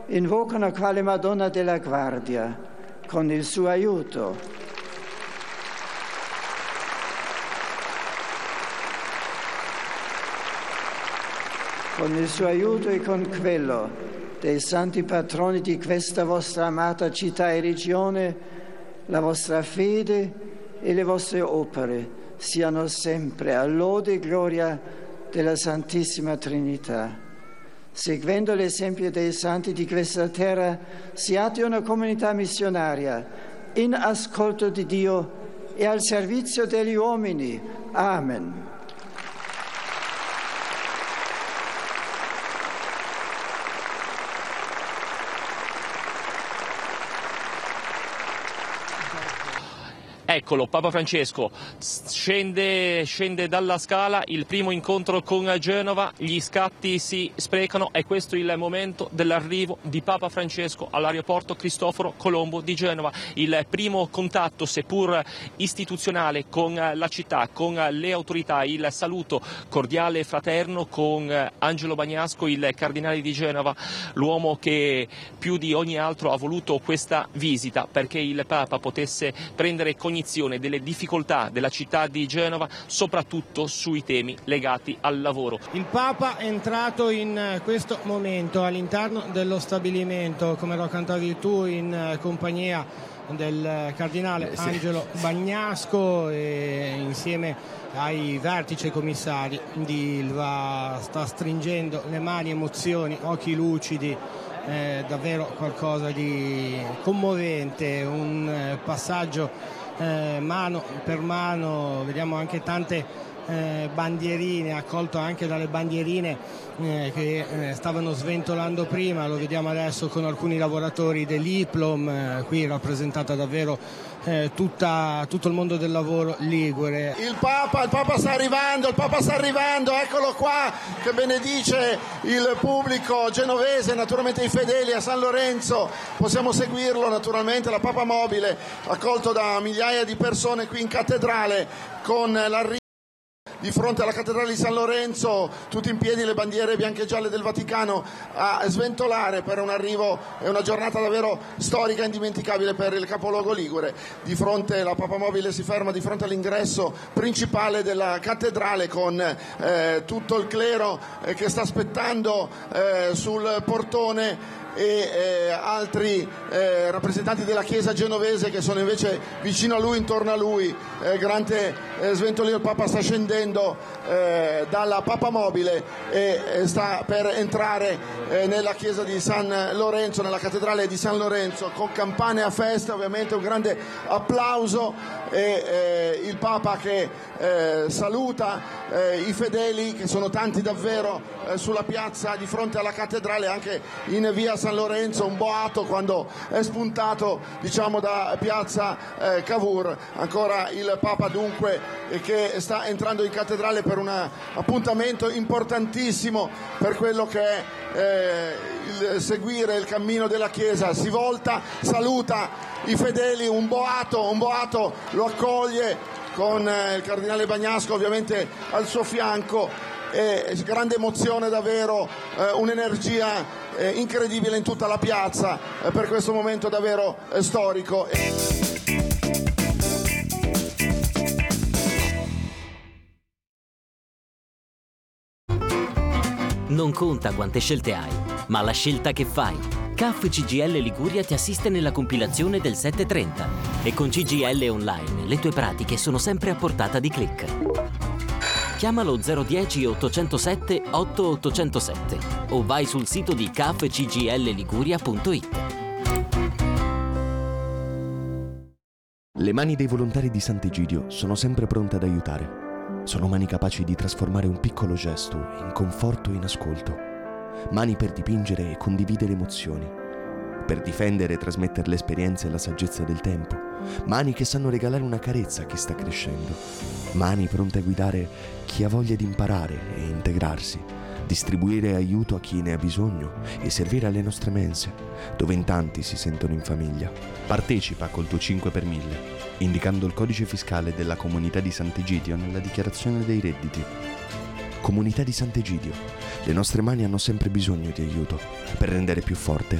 invocano quale Madonna della Guardia con il suo aiuto. Con il suo aiuto e con quello dei santi patroni di questa vostra amata città e regione, la vostra fede e le vostre opere siano sempre a lode e gloria della Santissima Trinità. Seguendo l'esempio dei santi di questa terra, siate una comunità missionaria in ascolto di Dio e al servizio degli uomini. Amen. Eccolo, Papa Francesco scende dalla scala, il primo incontro con Genova, gli scatti si sprecano, è questo il momento dell'arrivo di Papa Francesco all'aeroporto Cristoforo Colombo di Genova, il primo contatto seppur istituzionale con la città, con le autorità, il saluto cordiale e fraterno con Angelo Bagnasco, il cardinale di Genova, l'uomo che più di ogni altro ha voluto questa visita perché il Papa potesse prendere cognizione delle difficoltà della città di Genova, soprattutto sui temi legati al lavoro. Il Papa è entrato in questo momento all'interno dello stabilimento, come raccontavi tu, in compagnia del cardinale Angelo Bagnasco e insieme ai vertici e commissari di Ilva. Sta stringendo le mani, emozioni, occhi lucidi. Davvero qualcosa di commovente, un passaggio mano per mano, vediamo anche tante bandierine, accolto anche dalle bandierine che stavano sventolando prima, lo vediamo adesso con alcuni lavoratori dell'Iplom, qui rappresentata davvero tutto il mondo del lavoro ligure. Il Papa sta arrivando, eccolo qua che benedice il pubblico genovese, naturalmente i fedeli a San Lorenzo, possiamo seguirlo naturalmente, la Papa Mobile, accolto da migliaia di persone qui in cattedrale con l'arrivo di fronte alla cattedrale di San Lorenzo, tutti in piedi, le bandiere bianche e gialle del Vaticano a sventolare per un arrivo e una giornata davvero storica e indimenticabile per il capoluogo ligure. Di fronte la Papa Mobile si ferma di fronte all'ingresso principale della cattedrale con tutto il clero che sta aspettando sul portone e altri rappresentanti della Chiesa genovese che sono invece vicino a lui, intorno a lui. Grande sventolio, il Papa sta scendendo dalla Papa Mobile e sta per entrare nella chiesa di San Lorenzo, nella cattedrale di San Lorenzo, con campane a festa, ovviamente un grande applauso e il Papa che saluta i fedeli, che sono tanti davvero, sulla piazza di fronte alla cattedrale, anche in via San Lorenzo, un boato quando è spuntato, diciamo, da piazza Cavour. Ancora il Papa dunque che sta entrando in cattedrale per un appuntamento importantissimo per quello che è il seguire il cammino della Chiesa. Si volta, saluta i fedeli, un boato lo accoglie con il cardinale Bagnasco ovviamente al suo fianco, e grande emozione davvero, un'energia incredibile in tutta la piazza per questo momento davvero storico. Non conta quante scelte hai, ma la scelta che fai. CAF CGIL Liguria ti assiste nella compilazione del 730 e con CGIL Online le tue pratiche sono sempre a portata di click. Chiamalo 010 807 8807 o vai sul sito di cafcgilliguria.it. Le mani dei volontari di Sant'Egidio sono sempre pronte ad aiutare. Sono mani capaci di trasformare un piccolo gesto in conforto e in ascolto. Mani per dipingere e condividere emozioni. Per difendere e trasmettere l'esperienza e la saggezza del tempo. Mani che sanno regalare una carezza a chi sta crescendo. Mani pronte a guidare chi ha voglia di imparare e integrarsi. Distribuire aiuto a chi ne ha bisogno e servire alle nostre mense, dove in tanti si sentono in famiglia. Partecipa col tuo 5 per 1000, indicando il codice fiscale della Comunità di Sant'Egidio nella dichiarazione dei redditi. Comunità di Sant'Egidio, le nostre mani hanno sempre bisogno di aiuto per rendere più forte